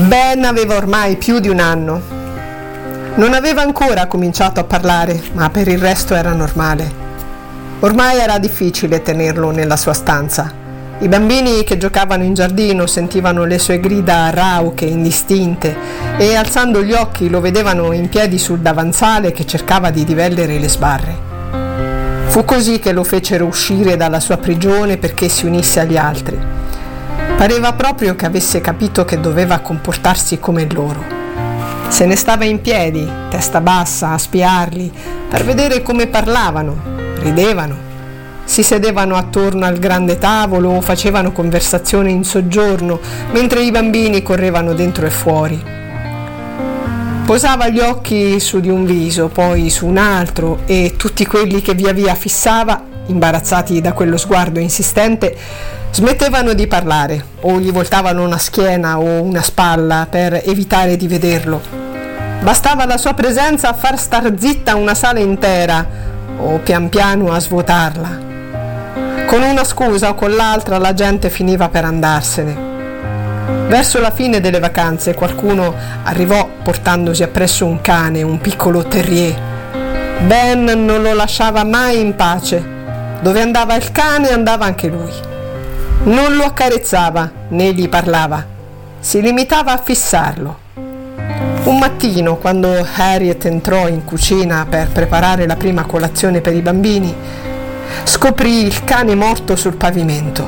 Ben aveva ormai più di un anno. Non aveva ancora cominciato a parlare, ma per il resto era normale. Ormai era difficile tenerlo nella sua stanza. I bambini che giocavano in giardino sentivano le sue grida rauche, indistinte, e alzando gli occhi lo vedevano in piedi sul davanzale che cercava di divellere le sbarre. Fu così che lo fecero uscire dalla sua prigione perché si unisse agli altri. Pareva proprio che avesse capito che doveva comportarsi come loro. Se ne stava in piedi, testa bassa, a spiarli, per vedere come parlavano, ridevano, si sedevano attorno al grande tavolo o facevano conversazione in soggiorno, mentre i bambini correvano dentro e fuori. Posava gli occhi su di un viso, poi su un altro, e tutti quelli che via via fissava, imbarazzati da quello sguardo insistente, smettevano di parlare o gli voltavano una schiena o una spalla per evitare di vederlo. Bastava la sua presenza a far star zitta una sala intera o pian piano a svuotarla. Con una scusa o con l'altra la gente finiva per andarsene. Verso la fine delle vacanze qualcuno arrivò portandosi appresso un cane, un piccolo terrier. Ben non lo lasciava mai in pace. Dove andava il cane andava anche lui. Non lo accarezzava né gli parlava, si limitava a fissarlo. Un mattino, quando Harriet entrò in cucina per preparare la prima colazione per i bambini, scoprì il cane morto sul pavimento.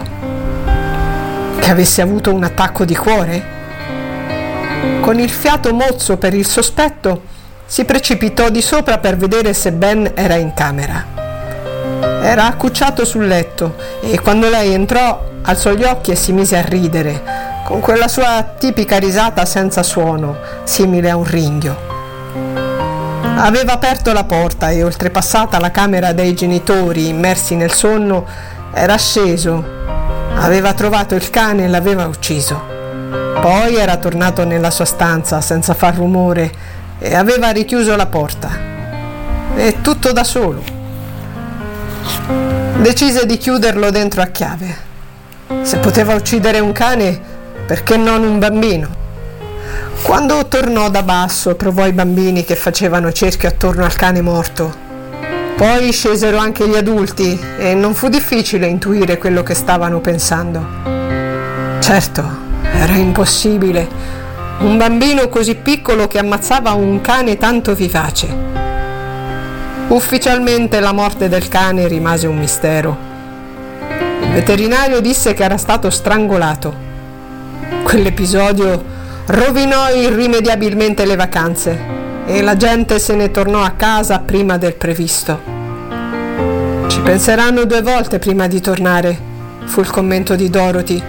Che avesse avuto un attacco di cuore? Con il fiato mozzo per il sospetto, si precipitò di sopra per vedere se Ben era in camera. Era accucciato sul letto e quando lei entrò alzò gli occhi e si mise a ridere, con quella sua tipica risata senza suono, simile a un ringhio. Aveva aperto la porta e, oltrepassata la camera dei genitori immersi nel sonno, era sceso. Aveva trovato il cane e l'aveva ucciso. Poi era tornato nella sua stanza senza far rumore e aveva richiuso la porta. E tutto da solo. Decise di chiuderlo dentro a chiave. Se poteva uccidere un cane, perché non un bambino? Quando tornò da basso, trovò i bambini che facevano cerchio attorno al cane morto. Poi scesero anche gli adulti e non fu difficile intuire quello che stavano pensando. Certo, era impossibile. Un bambino così piccolo che ammazzava un cane tanto vivace. Ufficialmente la morte del cane rimase un mistero. Il veterinario disse che era stato strangolato. Quell'episodio rovinò irrimediabilmente le vacanze e la gente se ne tornò a casa prima del previsto. Ci penseranno 2 volte prima di tornare, fu il commento di Dorothy.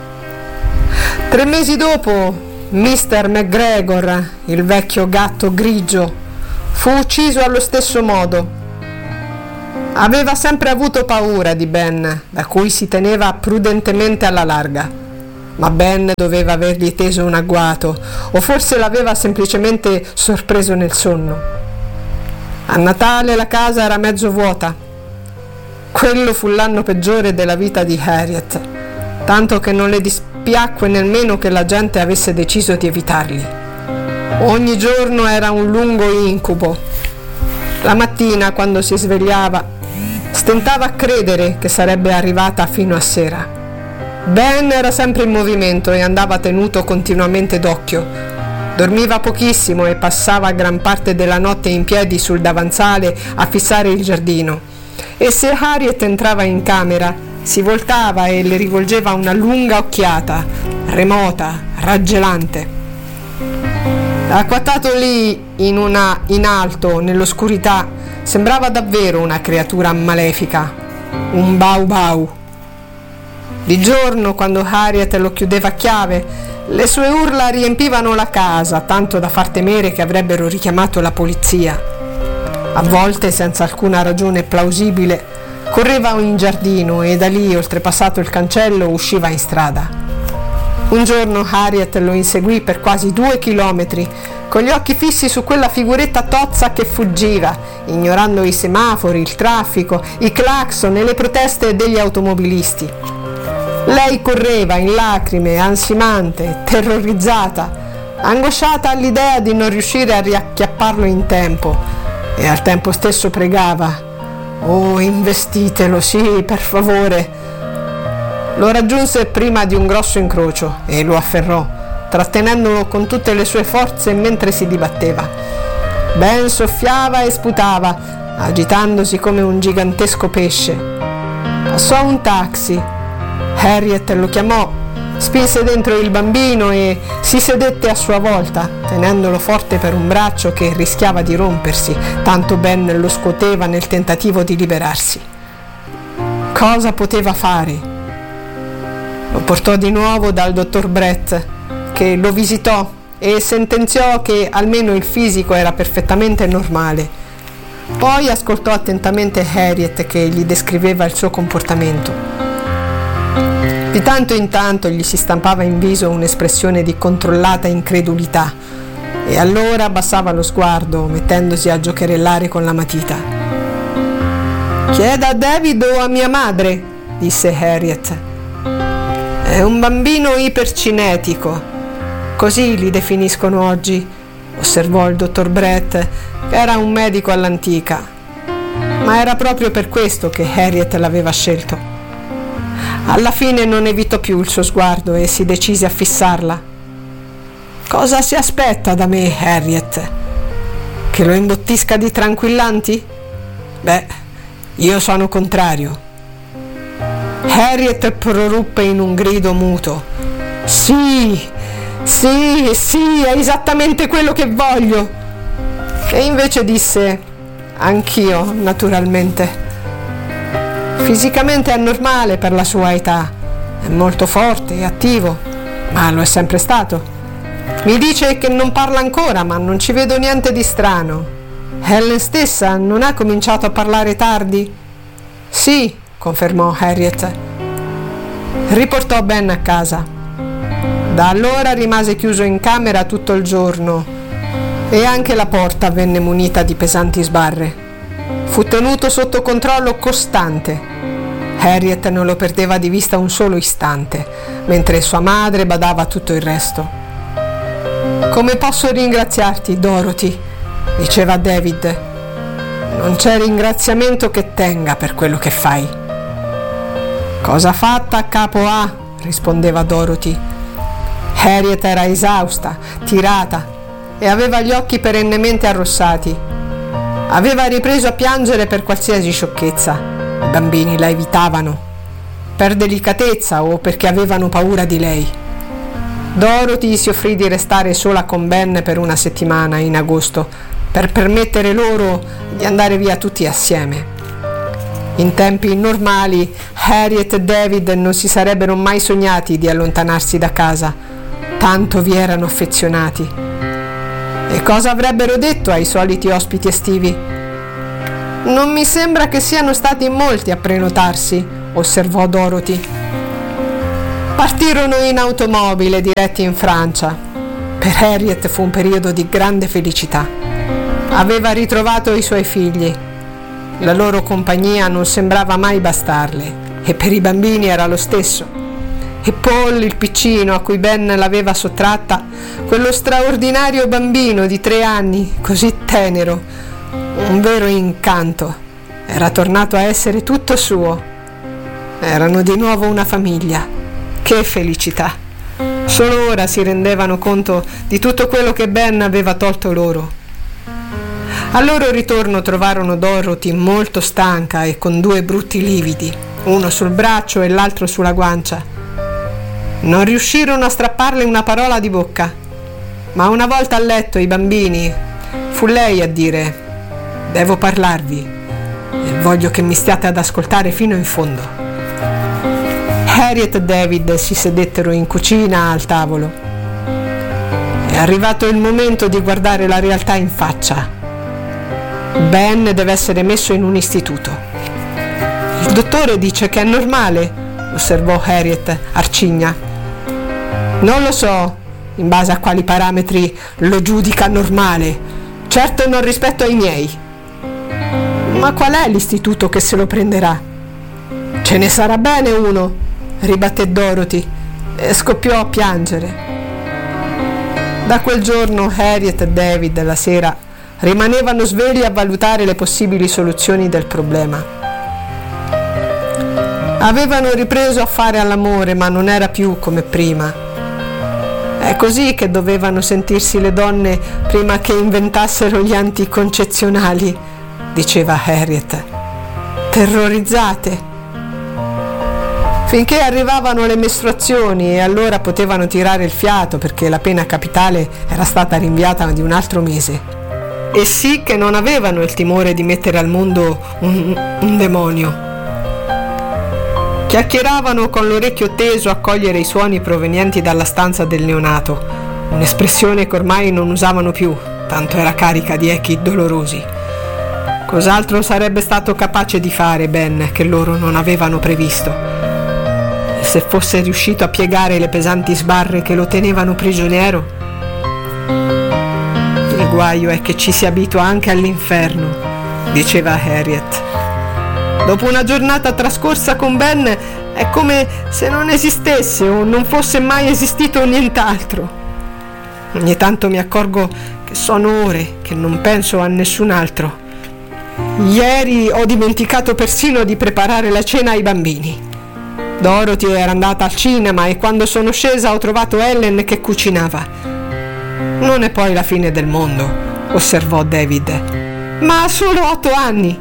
3 mesi dopo, Mr. McGregor, il vecchio gatto grigio, fu ucciso allo stesso modo. Aveva sempre avuto paura di Ben, da cui si teneva prudentemente alla larga. Ma Ben doveva avergli teso un agguato, o forse l'aveva semplicemente sorpreso nel sonno. A Natale la casa era mezzo vuota. Quello fu l'anno peggiore della vita di Harriet, tanto che non le dispiacque nemmeno che la gente avesse deciso di evitarli. Ogni giorno era un lungo incubo. La mattina, quando si svegliava, stentava a credere che sarebbe arrivata fino a sera. Ben era sempre in movimento e andava tenuto continuamente d'occhio. Dormiva pochissimo e passava gran parte della notte in piedi sul davanzale a fissare il giardino. E se Harriet entrava in camera, si voltava e le rivolgeva una lunga occhiata, remota, raggelante. Acquattato lì in alto, nell'oscurità, sembrava davvero una creatura malefica, un bau bau. Di giorno, quando Harriet lo chiudeva a chiave, le sue urla riempivano la casa, tanto da far temere che avrebbero richiamato la polizia. A volte, senza alcuna ragione plausibile, correva in giardino e da lì, oltrepassato il cancello, usciva in strada. Un giorno Harriet lo inseguì per quasi 2 chilometri, con gli occhi fissi su quella figuretta tozza che fuggiva, ignorando i semafori, il traffico, i clacson e le proteste degli automobilisti. Lei correva in lacrime, ansimante, terrorizzata, angosciata all'idea di non riuscire a riacchiapparlo in tempo, e al tempo stesso pregava: «Oh, investitelo, sì, per favore». Lo raggiunse prima di un grosso incrocio e lo afferrò, trattenendolo con tutte le sue forze mentre si dibatteva. Ben soffiava e sputava, agitandosi come un gigantesco pesce. Passò un taxi. Harriet lo chiamò, spinse dentro il bambino e si sedette a sua volta, tenendolo forte per un braccio che rischiava di rompersi, tanto Ben lo scuoteva nel tentativo di liberarsi. Cosa poteva fare? Lo portò di nuovo dal dottor Brett, che lo visitò e sentenziò che almeno il fisico era perfettamente normale. Poi ascoltò attentamente Harriet, che gli descriveva il suo comportamento. Di tanto in tanto gli si stampava in viso un'espressione di controllata incredulità, e allora abbassava lo sguardo, mettendosi a giocherellare con la matita. «Chieda a David o a mia madre», disse Harriet. «È un bambino ipercinetico, così li definiscono oggi», osservò il dottor Brett, che era un medico all'antica. Ma era proprio per questo che Harriet l'aveva scelto. Alla fine non evitò più il suo sguardo e si decise a fissarla. «Cosa si aspetta da me, Harriet? Che lo imbottisca di tranquillanti? Beh, io sono contrario». Harriet proruppe in un grido muto. «Sì, sì, sì, è esattamente quello che voglio!» E invece disse: «Anch'io, naturalmente. Fisicamente è normale per la sua età, è molto forte e attivo, ma lo è sempre stato. Mi dice che non parla ancora, ma non ci vedo niente di strano. Helen stessa non ha cominciato a parlare tardi?» «Sì», confermò Harriet. Riportò Ben a casa. Da allora rimase chiuso in camera tutto il giorno e anche la porta venne munita di pesanti sbarre. Fu tenuto sotto controllo costante. Harriet non lo perdeva di vista un solo istante, mentre sua madre badava a tutto il resto. «Come posso ringraziarti, Dorothy?» diceva David. «Non c'è ringraziamento che tenga per quello che fai». «Cosa fatta a capo A?» rispondeva Dorothy. Harriet era esausta, tirata e aveva gli occhi perennemente arrossati. Aveva ripreso a piangere per qualsiasi sciocchezza. I bambini la evitavano, per delicatezza o perché avevano paura di lei. Dorothy si offrì di restare sola con Ben per una settimana in agosto, per permettere loro di andare via tutti assieme. In tempi normali Harriet e David non si sarebbero mai sognati di allontanarsi da casa, tanto vi erano affezionati. E cosa avrebbero detto ai soliti ospiti estivi? «Non mi sembra che siano stati in molti a prenotarsi», osservò Dorothy. Partirono in automobile diretti in Francia. Per Harriet fu un periodo di grande felicità. Aveva ritrovato i suoi figli. La loro compagnia non sembrava mai bastarle, e per i bambini era lo stesso. E Paul, il piccino a cui Ben l'aveva sottratta, quello straordinario bambino di 3 anni, così tenero, un vero incanto, era tornato a essere tutto suo. Erano di nuovo una famiglia. Che felicità! Solo ora si rendevano conto di tutto quello che Ben aveva tolto loro. Al loro ritorno trovarono Dorothy molto stanca e con 2 brutti lividi, uno sul braccio e l'altro sulla guancia. Non riuscirono a strapparle una parola di bocca, ma una volta a letto i bambini, fu lei a dire: «Devo parlarvi e voglio che mi stiate ad ascoltare fino in fondo». Harriet e David si sedettero in cucina al tavolo. È arrivato il momento di guardare la realtà in faccia. Ben deve essere messo in un istituto. «Il dottore dice che è normale», osservò Harriet arcigna. «Non lo so in base a quali parametri lo giudica normale. Certo non rispetto ai miei». «Ma qual è l'istituto che se lo prenderà?» «Ce ne sarà bene uno», ribatté Dorothy e scoppiò a piangere. Da quel giorno Harriet e David la sera rimanevano svegli a valutare le possibili soluzioni del problema. Avevano ripreso a fare all'amore, ma non era più come prima. È così che dovevano sentirsi le donne prima che inventassero gli anticoncezionali, diceva Harriet, terrorizzate. Finché arrivavano le mestruazioni e allora potevano tirare il fiato perché la pena capitale era stata rinviata di un altro mese. E sì che non avevano il timore di mettere al mondo un demonio. Chiacchieravano con l'orecchio teso a cogliere i suoni provenienti dalla stanza del neonato, un'espressione che ormai non usavano più, tanto era carica di echi dolorosi. Cos'altro sarebbe stato capace di fare Ben che loro non avevano previsto? Se fosse riuscito a piegare le pesanti sbarre che lo tenevano prigioniero? Il guaio è che ci si abitua anche all'inferno, diceva Harriet. Dopo una giornata trascorsa con Ben è come se non esistesse o non fosse mai esistito nient'altro. Ogni tanto mi accorgo che sono ore che non penso a nessun altro. Ieri ho dimenticato persino di preparare la cena ai bambini. Dorothy era andata al cinema e quando sono scesa ho trovato Ellen che cucinava. Non è poi la fine del mondo, osservò David, ma ha solo 8 anni.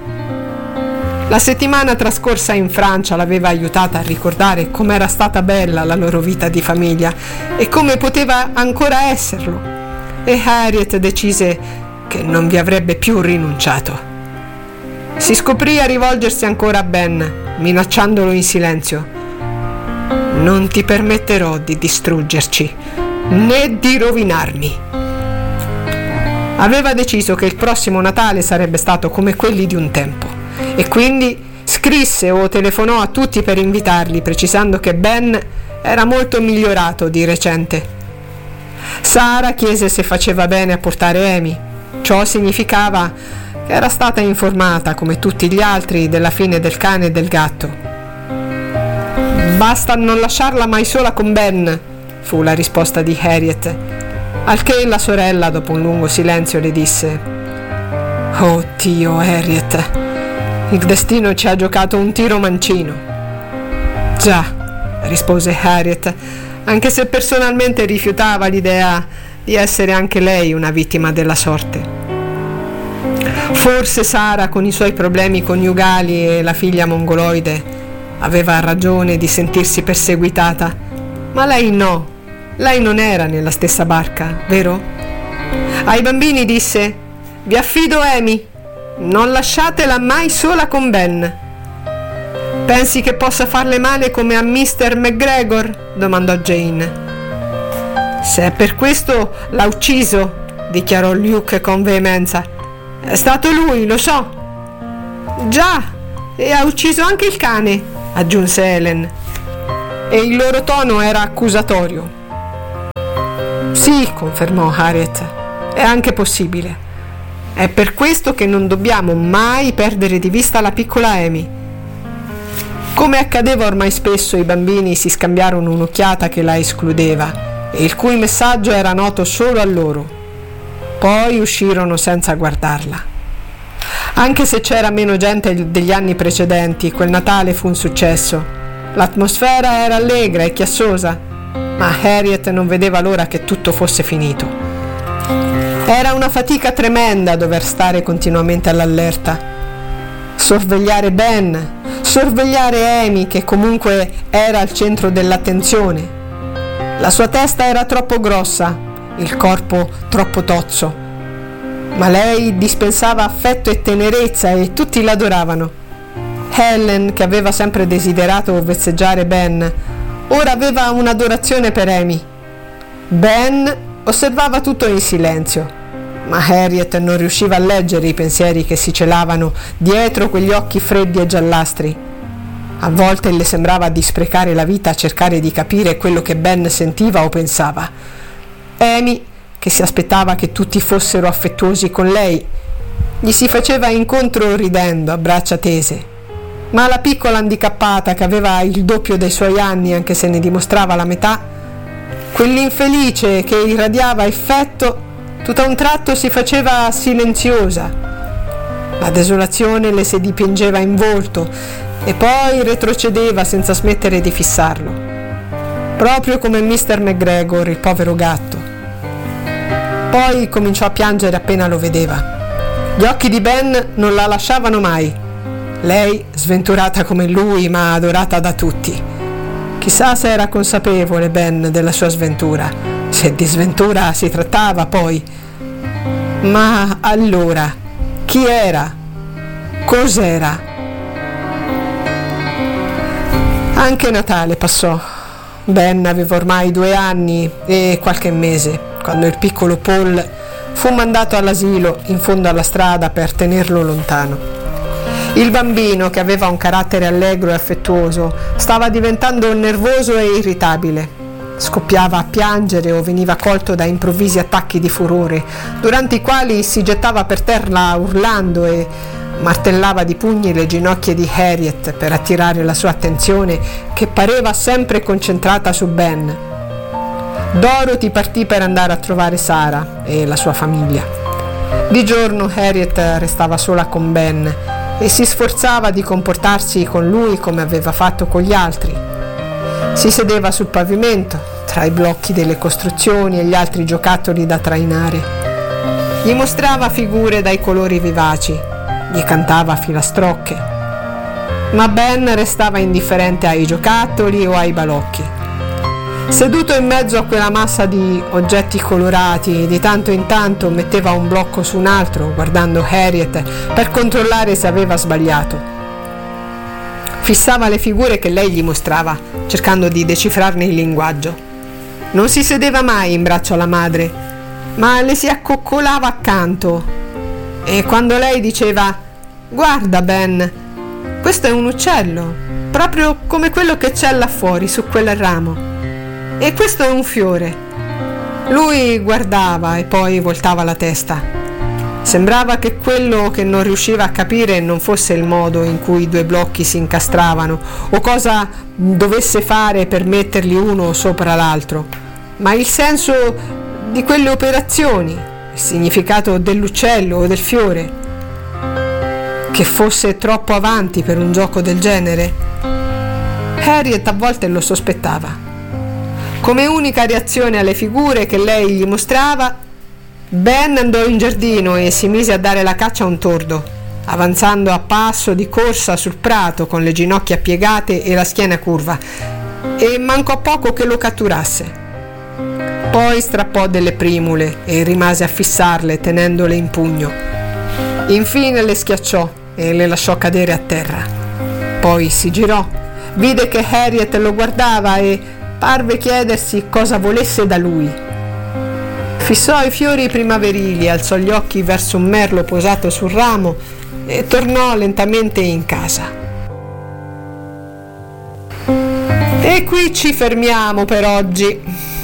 La settimana trascorsa in Francia l'aveva aiutata a ricordare com'era stata bella la loro vita di famiglia e come poteva ancora esserlo, e Harriet decise che non vi avrebbe più rinunciato. Si scoprì a rivolgersi ancora a Ben, minacciandolo in silenzio. Non ti permetterò di distruggerci, né di rovinarmi. Aveva deciso che il prossimo Natale sarebbe stato come quelli di un tempo e quindi scrisse o telefonò a tutti per invitarli, precisando che Ben era molto migliorato di recente. Sara chiese se faceva bene a portare Amy. Ciò significava che era stata informata, come tutti gli altri, della fine del cane e del gatto. Basta non lasciarla mai sola con Ben, fu la risposta di Harriet, al che la sorella, dopo un lungo silenzio, le disse: «Oh Dio, Harriet, il destino ci ha giocato un tiro mancino». «Già», rispose Harriet, anche se personalmente rifiutava l'idea di essere anche lei una vittima della sorte. Forse Sara, con i suoi problemi coniugali e la figlia mongoloide, aveva ragione di sentirsi perseguitata, ma lei no, lei non era nella stessa barca, vero? Ai bambini disse: «Vi affido Amy, non lasciatela mai sola con Ben». «Pensi che possa farle male come a Mr. McGregor?» domandò Jane. «Se è per questo l'ha ucciso», dichiarò Luke con veemenza. «È stato lui, lo so». «Già, e ha ucciso anche il cane», aggiunse Helen, e il loro tono era accusatorio. «Sì», confermò Harriet, «è anche possibile. È per questo che non dobbiamo mai perdere di vista la piccola Amy». Come accadeva ormai spesso, i bambini si scambiarono un'occhiata che la escludeva e il cui messaggio era noto solo a loro. Poi uscirono senza guardarla. Anche se c'era meno gente degli anni precedenti, quel Natale fu un successo. L'atmosfera era allegra e chiassosa, ma Harriet non vedeva l'ora che tutto fosse finito. Era una fatica tremenda dover stare continuamente all'allerta. Sorvegliare Ben, sorvegliare Amy, che comunque era al centro dell'attenzione. La sua testa era troppo grossa, il corpo troppo tozzo. Ma lei dispensava affetto e tenerezza e tutti l'adoravano. Helen, che aveva sempre desiderato vezzeggiare Ben, ora aveva un'adorazione per Amy. Ben osservava tutto in silenzio, ma Harriet non riusciva a leggere i pensieri che si celavano dietro quegli occhi freddi e giallastri. A volte le sembrava di sprecare la vita a cercare di capire quello che Ben sentiva o pensava. Amy, che si aspettava che tutti fossero affettuosi con lei, gli si faceva incontro ridendo, a braccia tese. Ma la piccola handicappata, che aveva il doppio dei suoi anni anche se ne dimostrava la metà, Quell'infelice che irradiava affetto, tutto a un tratto si faceva silenziosa. La desolazione le si dipingeva in volto e poi retrocedeva senza smettere di fissarlo, proprio come Mr. McGregor, il povero gatto. Poi cominciò a piangere appena lo vedeva. Gli occhi di Ben non la lasciavano mai. Lei, sventurata come lui, ma adorata da tutti. Chissà se era consapevole Ben della sua sventura, se di sventura si trattava poi. Ma allora, chi era? Cos'era? Anche Natale passò. Ben aveva ormai 2 anni e qualche mese, quando il piccolo Paul fu mandato all'asilo in fondo alla strada per tenerlo lontano. Il bambino, che aveva un carattere allegro e affettuoso, stava diventando nervoso e irritabile. Scoppiava a piangere o veniva colto da improvvisi attacchi di furore, durante i quali si gettava per terra urlando e martellava di pugni le ginocchia di Harriet per attirare la sua attenzione, che pareva sempre concentrata su Ben. Dorothy partì per andare a trovare Sara e la sua famiglia. Di giorno Harriet restava sola con Ben e si sforzava di comportarsi con lui come aveva fatto con gli altri. Si sedeva sul pavimento, tra i blocchi delle costruzioni e gli altri giocattoli da trainare. Gli mostrava figure dai colori vivaci, gli cantava filastrocche. Ma Ben restava indifferente ai giocattoli o ai balocchi. Seduto in mezzo a quella massa di oggetti colorati, di tanto in tanto metteva un blocco su un altro, guardando Harriet per controllare se aveva sbagliato. Fissava le figure che lei gli mostrava, cercando di decifrarne il linguaggio. Non si sedeva mai in braccio alla madre, ma le si accoccolava accanto. E quando lei diceva: "Guarda Ben, questo è un uccello, proprio come quello che c'è là fuori su quel ramo. E questo è un fiore." Lui guardava e poi voltava la testa. Sembrava che quello che non riusciva a capire non fosse il modo in cui i 2 blocchi si incastravano o cosa dovesse fare per metterli uno sopra l'altro, ma il senso di quelle operazioni, il significato dell'uccello o del fiore. Che fosse troppo avanti per un gioco del genere? Harriet a volte lo sospettava. Come unica reazione alle figure che lei gli mostrava, Ben andò in giardino e si mise a dare la caccia a un tordo, avanzando a passo di corsa sul prato con le ginocchia piegate e la schiena curva, e mancò poco che lo catturasse. Poi strappò delle primule e rimase a fissarle tenendole in pugno. Infine le schiacciò e le lasciò cadere a terra. Poi si girò, vide che Harriet lo guardava e parve chiedersi cosa volesse da lui. Fissò i fiori primaverili, alzò gli occhi verso un merlo posato sul ramo e tornò lentamente in casa. E qui ci fermiamo per oggi.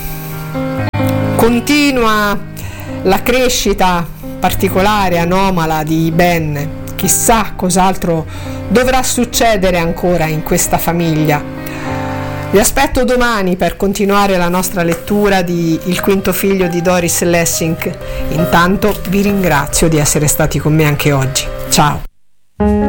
Continua la crescita particolare, anomala di Ben. Chissà cos'altro dovrà succedere ancora in questa famiglia. Vi aspetto domani per continuare la nostra lettura di Il quinto figlio di Doris Lessing. Intanto vi ringrazio di essere stati con me anche oggi. Ciao!